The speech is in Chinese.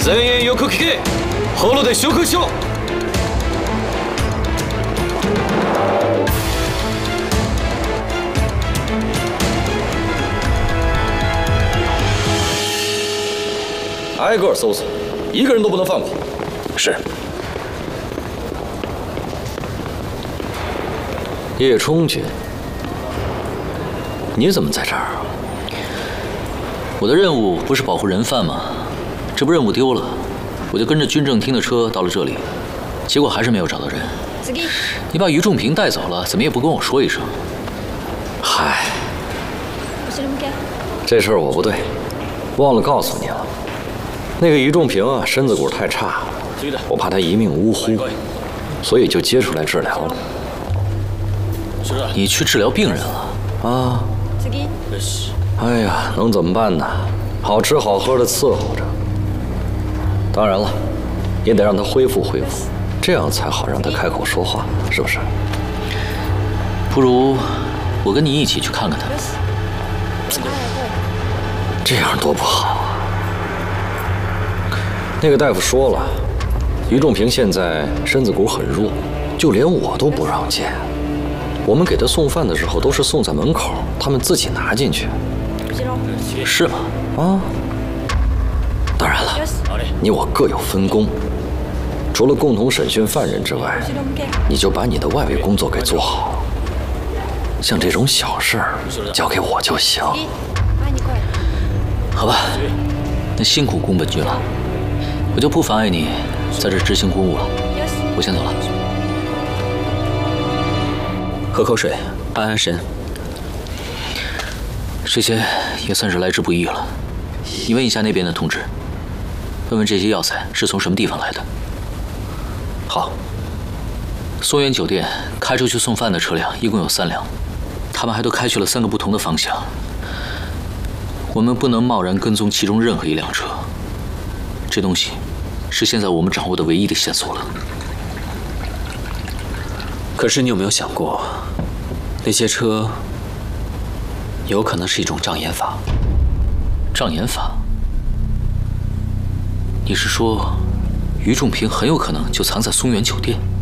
全員よく聞け。ホロで祝福しろ。挨个搜索，一个人都不能放过。 是。 叶冲君，你怎么在这儿？ 我的任务不是保护人犯吗？这不任务丢了，我就跟着军政厅的车到了这里，结果还是没有找到人。你把于仲平带走了，怎么也不跟我说一声？ 嗨，这事儿我不对，忘了告诉你了。那个于仲平啊，身子骨太差，我怕他一命呜呼，所以就接出来治疗了。 你去治疗病人了？ 啊。哎呀，能怎么办呢？好吃好喝的伺候着。当然了，也得让他恢复恢复，这样才好让他开口说话，是不是？ 不如我跟你一起去看看他。 这样多不好啊！那个大夫说了，于仲平现在身子骨很弱，就连我都不让见。我们给他送饭的时候都是送在门口，他们自己拿进去。 是吗？ 啊。当然了，你我各有分工，除了共同审讯犯人之外，你就把你的外围工作给做好。像这种小事儿，交给我就行。 好吧，那辛苦宫本君了，我就不妨碍你在这执行公务了。我先走了。喝口水，安安神。这些也算是来之不易了。你问一下那边的同志，问问这些药材是从什么地方来的。好。松原酒店开出去送饭的车辆一共有3辆，他们还都开去了3个不同的方向。我们不能贸然跟踪其中任何一辆车，这东西是现在我们掌握的唯一的线索了。 可是你有没有想过，那些车有可能是一种障眼法？ 障眼法？你是说，于仲平很有可能就藏在松原酒店？